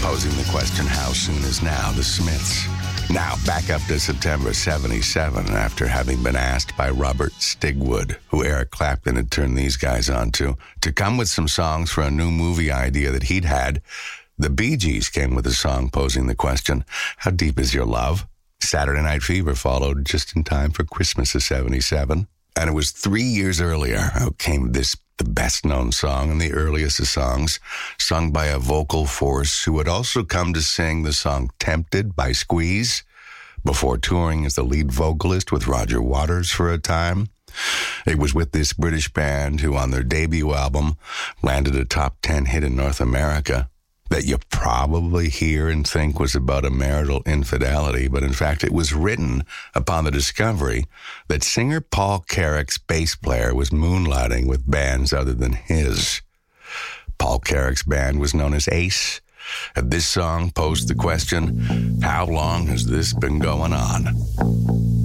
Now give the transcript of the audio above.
posing the question, how soon is now? The Smiths. Now, back up to September 77 after having been asked by Robert Stigwood, who Eric Clapton had turned these guys on to come with some songs for a new movie idea that he'd had. The Bee Gees came with a song posing the question, how deep is your love? Saturday Night Fever followed just in time for Christmas of 77. And it was 3 years earlier out came the best-known song and the earliest of songs, sung by a vocal force who would also come to sing the song Tempted by Squeeze before touring as the lead vocalist with Roger Waters for a time. It was with this British band who, on their debut album, landed a top 10 hit in North America that you probably hear and think was about a marital infidelity, but in fact it was written upon the discovery that singer Paul Carrick's bass player was moonlighting with bands other than his. Paul Carrick's band was known as Ace, and this song posed the question, how long has this been going on?